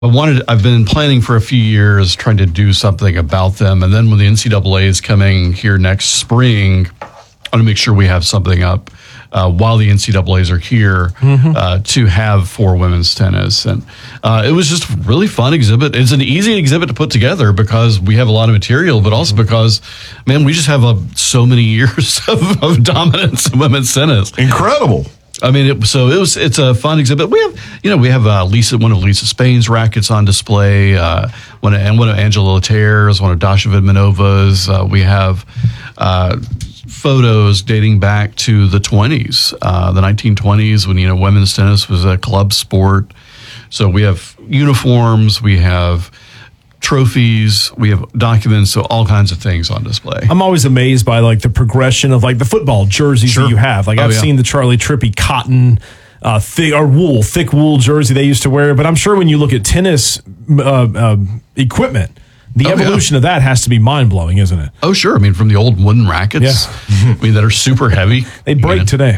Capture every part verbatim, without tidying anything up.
I wanted. I've been planning for a few years, trying to do something about them, and then when the N C double A is coming here next spring, I want to make sure we have something up uh, while the N C double A's are here mm-hmm. uh, to have for women's tennis, and uh, it was just a really fun exhibit. It's an easy exhibit to put together because we have a lot of material, but also because, man, we just have a, so many years of, of dominance in women's tennis. Incredible. I mean, it, so it was. It's a fun exhibit. We have, you know, we have uh, Lisa, one of Lisa Spain's rackets on display. Uh, one of, and one of Angela Letier's, one of Dasha Vidmanova's. Uh, we have uh, photos dating back to the twenties, uh, the nineteen twenties, when you know women's tennis was a club sport. So we have uniforms. We have trophies, we have documents, so all kinds of things on display. I'm always amazed by like the progression of like the football jerseys sure. that you have. Like oh, I've yeah. seen the Charlie Trippi cotton, uh, thick or wool, thick wool jersey they used to wear. But I'm sure when you look at tennis uh, uh, equipment, the oh, evolution yeah. of that has to be mind blowing, isn't it? Oh, sure. I mean, from the old wooden rackets, yeah. I mean, that are super heavy. They break you know, today,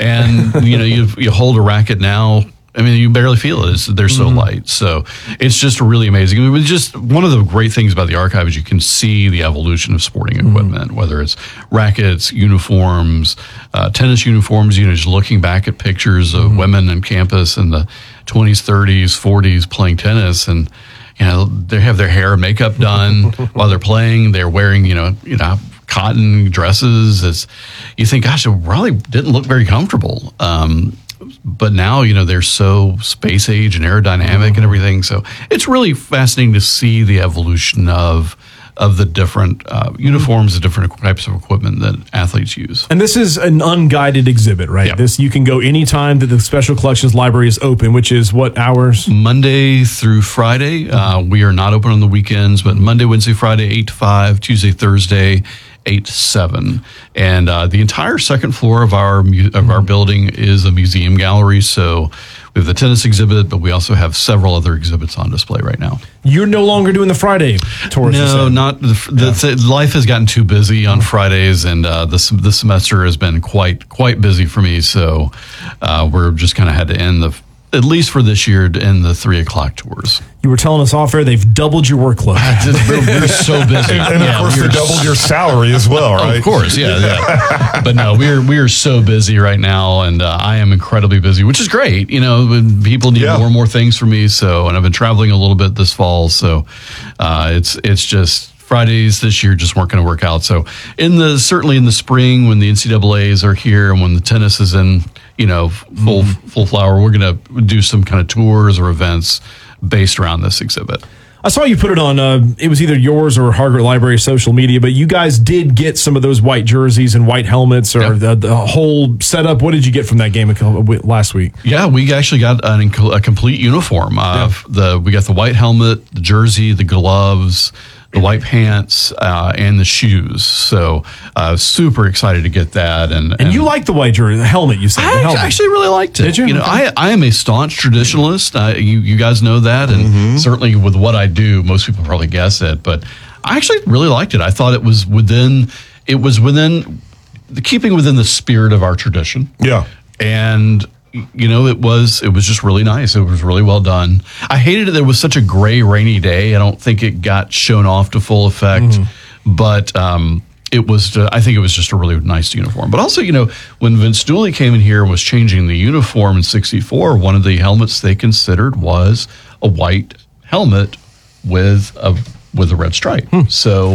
and you know, you you hold a racket now. I mean, you barely feel it. It's, they're so mm-hmm. light. So it's just really amazing. I mean, it was just one of the great things about the archive is you can see the evolution of sporting equipment, mm-hmm. whether it's rackets, uniforms, uh, tennis uniforms, you know, just looking back at pictures of mm-hmm. women on campus in the twenties, thirties, forties playing tennis, and, you know, they have their hair and makeup done while they're playing. They're wearing, you know, you know, cotton dresses. It's, you think, gosh, it really didn't look very comfortable. Um, But now, you know, they're so space age and aerodynamic mm-hmm. and everything. So it's really fascinating to see the evolution of of the different uh, uniforms, the different types of equipment that athletes use. And this is an unguided exhibit, right? Yep. This you can go anytime that the Special Collections Library is open, which is what hours? Monday through Friday. Mm-hmm. Uh, we are not open on the weekends, but Monday, Wednesday, Friday, eight to five, Tuesday, Thursday, eight to seven. And uh, the entire second floor of our mu- of our building is a museum gallery. So we have the tennis exhibit, but we also have several other exhibits on display right now. You're no longer doing the Friday tours? No, not. The, the, yeah. the, life has gotten too busy on Fridays, and uh, this the semester has been quite quite busy for me. So uh, we're just kind of had to end the, at least for this year, to end the three o'clock tours. You were telling us off air they've doubled your workload. we're, we're so busy, and, and yeah, of course they doubled your salary as well, right? Of course, yeah, yeah. But no, we're we are so busy right now, and uh, I am incredibly busy, which is great. You know, people need yeah. more and more things from me. So, and I've been traveling a little bit this fall, so uh, it's it's just. Fridays this year just weren't going to work out. So in the certainly in the spring when the N C double A's are here and when the tennis is in, you know, full mm-hmm. full flower, we're going to do some kind of tours or events based around this exhibit. I saw you put it on, uh, it was either yours or Hargrett Library social media, but you guys did get some of those white jerseys and white helmets or yep. the, the whole setup. What did you get from that game last week? Yeah, we actually got an, a complete uniform. Uh, yep. the We got the white helmet, the jersey, the gloves, the white pants, uh, and the shoes. So uh, super excited to get that. And, and, and you like the white jersey, the helmet, you said. I the helmet. actually really liked it. Did you? You know, I, I am a staunch traditionalist. Uh, you, you guys know that. And mm-hmm. certainly with what I do, most people probably guess it. But I actually really liked it. I thought it was within, it was within, the keeping within the spirit of our tradition. Yeah. And you know, it was it was just really nice. It was really well done. I hated it. There was such a gray, rainy day. I don't think it got shown off to full effect, mm-hmm. but um, it was. Uh, I think it was just a really nice uniform. But also, you know, when Vince Dooley came in here and was changing the uniform in sixty-four, one of the helmets they considered was a white helmet with a with a red stripe. Hmm. So.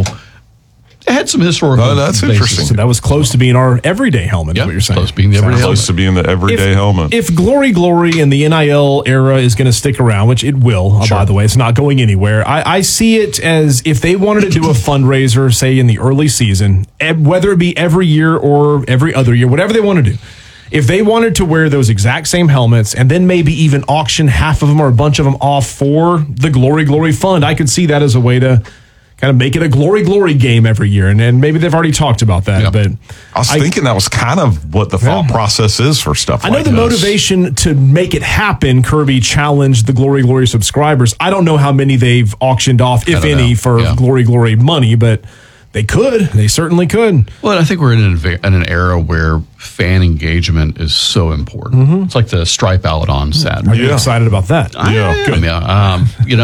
It had some historical. Oh, that's basis. Interesting. So that was close to being our everyday helmet. Yep, is what you're saying. Close to being the everyday helmet. Close to being the everyday if, helmet. If Glory Glory and the N I L era is going to stick around, which it will, sure. by the way, it's not going anywhere. I, I see it as if they wanted to do a fundraiser, say in the early season, whether it be every year or every other year, whatever they want to do. If they wanted to wear those exact same helmets and then maybe even auction half of them or a bunch of them off for the Glory Glory Fund, I could see that as a way to kind of make it a glory, glory game every year. And, and maybe they've already talked about that. Yeah. But I was I, thinking that was kind of what the thought yeah. process is for stuff like this. I know the this. motivation to make it happen, Kirby challenged the Glory, Glory subscribers. I don't know how many they've auctioned off, if any, know. for yeah. Glory, Glory money, but They could. They certainly could. Well, I think we're in an, in an era where fan engagement is so important. Mm-hmm. It's like the Stripe Out on Saturday. Are you Yeah. excited about that? I Yeah, am, good. yeah. Um, you know,